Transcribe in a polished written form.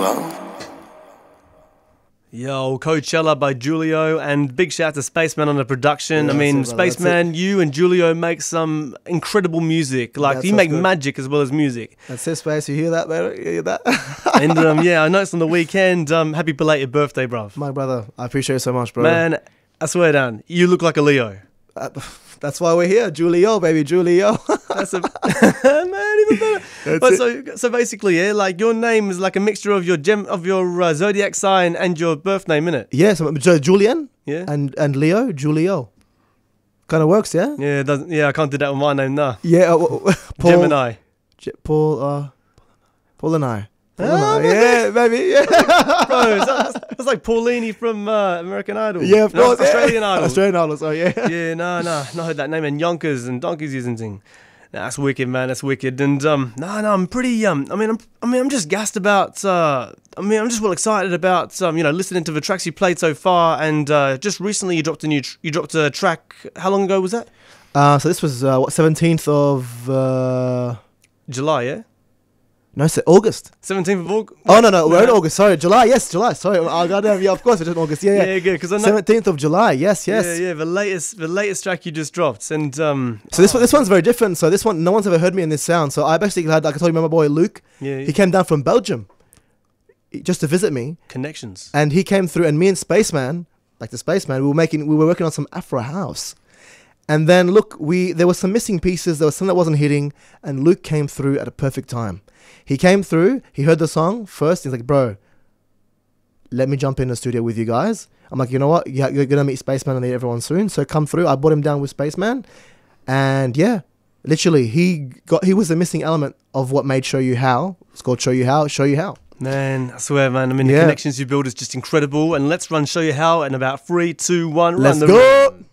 well. Yo, Coachella by Julio, and big shout to Spaceman on the production. Yeah, I mean, that's it, brother, Spaceman, you and Julio make some incredible music. Like, That's you make good. magic as well as music. That's it, Space. You hear that, man? You hear that? And yeah, I noticed on the weekend, happy belated birthday, bruv. My brother, I appreciate it so much, bro. Man, I swear down, you look like a Leo. That's why we're here. Julio, baby, Julio. That's a man, even better. But so basically, yeah, like your name is like a mixture of your zodiac sign and your birth name, innit? Yes, Julian. Yeah. And Leo, Julio. Kind of works, yeah. Yeah, it doesn't. Yeah, I can't do that with my name, nah. Yeah, Paul, Gemini. Paul and I. Yeah, maybe. Yeah. Bro, that's like Paulini from American Idol. Yeah, of course. Australian yeah. Idol. Australian Idol, so yeah. Yeah, not heard that name. And Yonkers and Donkeys using thing. Nah, that's wicked, man. That's wicked. And I'm pretty I'm just gassed about. I'm just well excited about listening to the tracks you played so far. And just recently you dropped a track. How long ago was that? So this was 17th of July, yeah. No, it's August. 17th of August. Oh no, we're in August. Sorry, July. Yes, July. Sorry, oh goddamn. Yeah, of course, it's in August. Yeah. Yeah, good. Because I know 17th of July. Yes. Yeah. The latest track you just dropped, and So this one's very different. So this one, no one's ever heard me in this sound. So I basically had, like I told you, my boy Luke. Yeah. He came down from Belgium just to visit me, Connections. and he came through. And me and Spaceman, like the Spaceman, we were working on some Afro house. And then look, there were some missing pieces. There was some that wasn't hitting, and Luke came through at a perfect time. He came through. He heard the song first. He's like, "Bro, let me jump in the studio with you guys." I'm like, "You know what? You're gonna meet Spaceman and everyone soon. So come through." I brought him down with Spaceman, and yeah, literally, he was the missing element of what made Show You How. It's called Show You How. Show You How. Man, I swear, man. I mean, the connections you build is just incredible. And let's run Show You How in about 3, 2, 1. Let's run the go.